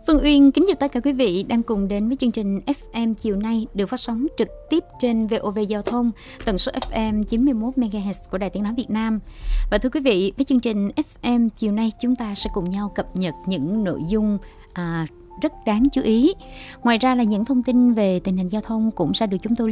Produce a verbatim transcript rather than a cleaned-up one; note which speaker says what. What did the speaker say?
Speaker 1: Phương Uyên kính chào tất cả quý vị đang cùng đến với chương trình ép em chiều nay được phát sóng trực tiếp trên vê o vê Giao thông, tần số ép em chín mươi mốt mê ga héc của Đài Tiếng nói Việt Nam. Và thưa quý vị, với chương trình ép em chiều nay chúng ta sẽ cùng nhau cập nhật những nội dung à, rất đáng chú ý. Ngoài ra là những thông tin về tình hình giao thông cũng sẽ được chúng tôi